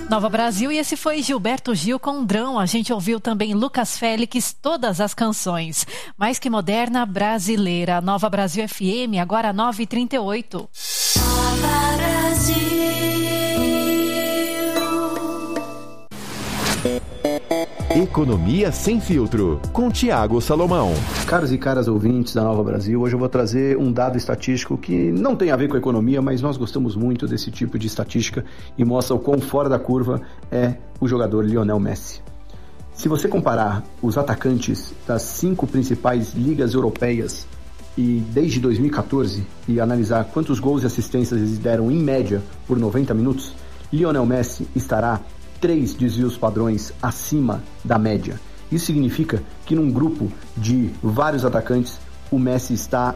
Nova Brasil, e esse foi Gilberto Gil com Drão. A gente ouviu também Lucas Félix, Todas as Canções. Mais que moderna, brasileira. Nova Brasil FM, agora 9h38. Nova Brasil. Economia Sem Filtro, com Tiago Salomão. Caros e caras ouvintes da Nova Brasil, hoje eu vou trazer um dado estatístico que não tem a ver com a economia, mas nós gostamos muito desse tipo de estatística e mostra o quão fora da curva é o jogador Lionel Messi. Se você comparar os atacantes das 5 principais ligas europeias e desde 2014 e analisar quantos gols e assistências eles deram em média por 90 minutos, Lionel Messi estará 3 desvios padrões acima da média. Isso significa que num grupo de vários atacantes, o Messi está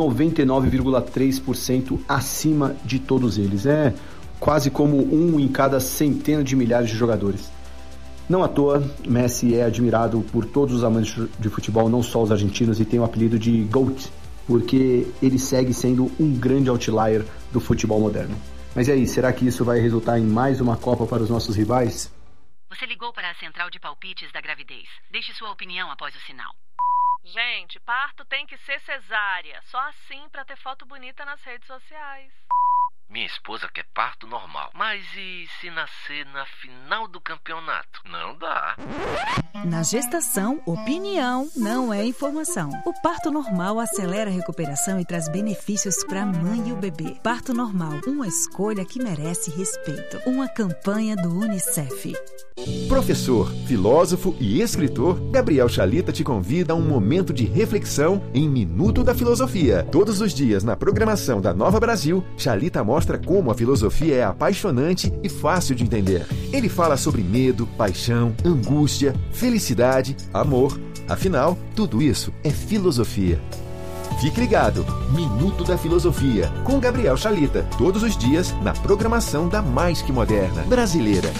99,3% acima de todos eles. É quase como um em cada centena de milhares de jogadores. Não à toa, Messi é admirado por todos os amantes de futebol, não só os argentinos, e tem o apelido de GOAT, porque ele segue sendo um grande outlier do futebol moderno. Mas e aí, será que isso vai resultar em mais uma Copa para os nossos rivais? Você ligou para a central de palpites da gravidez. Deixe sua opinião após o sinal. Gente, parto tem que ser cesárea. Só assim para ter foto bonita nas redes sociais. Minha esposa quer parto normal. Mas e se nascer na final do campeonato? Não dá. Na gestação, opinião não é informação. O parto normal acelera a recuperação e traz benefícios para a mãe e o bebê. Parto normal, uma escolha que merece respeito. Uma campanha do UNICEF. Professor, filósofo e escritor, Gabriel Chalita te convida a um momento de reflexão em Minuto da Filosofia. Todos os dias na programação da Nova Brasil, Chalita mostra como a filosofia é apaixonante e fácil de entender. Ele fala sobre medo, paixão, angústia, felicidade, amor. Afinal, tudo isso é filosofia. Fique ligado, Minuto da Filosofia, com Gabriel Chalita, todos os dias na programação da mais que moderna brasileira.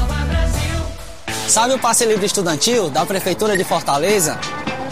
Sabe o passe livre estudantil da Prefeitura de Fortaleza?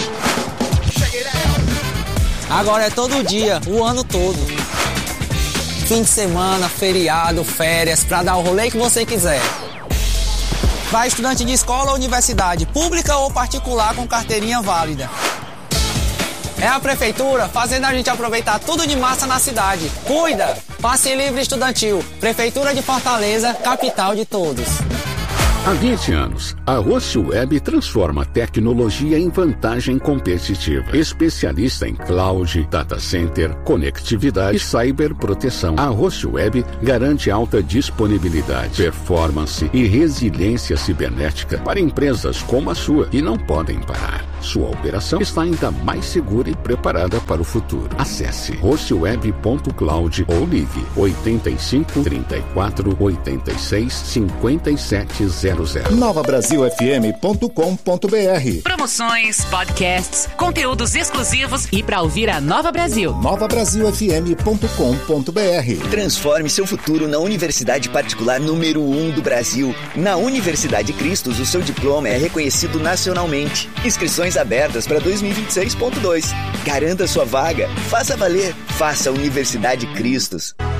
Agora é todo dia, o ano todo. Fim de semana, feriado, férias, pra dar o rolê que você quiser. Vai estudante de escola ou universidade, pública ou particular com carteirinha válida. É a Prefeitura fazendo a gente aproveitar tudo de massa na cidade. Cuida! Passe livre estudantil. Prefeitura de Fortaleza, capital de todos. Há 20 anos, a Rocio Web transforma a tecnologia em vantagem competitiva. Especialista em cloud, data center, conectividade e cyberproteção. A Rocio Web garante alta disponibilidade, performance e resiliência cibernética para empresas como a sua, que não podem parar. Sua operação está ainda mais segura e preparada para o futuro. Acesse rocioweb.cloud ou ligue 85 34 86 5700. NovaBrasilFM.com.br. Promoções, podcasts, conteúdos exclusivos e para ouvir a Nova Brasil. NovaBrasilFM.com.br. Transforme seu futuro na universidade particular número 1 do Brasil. Na Universidade Cristos, o seu diploma é reconhecido nacionalmente. Inscrições abertas para 2026.2. Garanta sua vaga. Faça valer. Faça Universidade Cristos.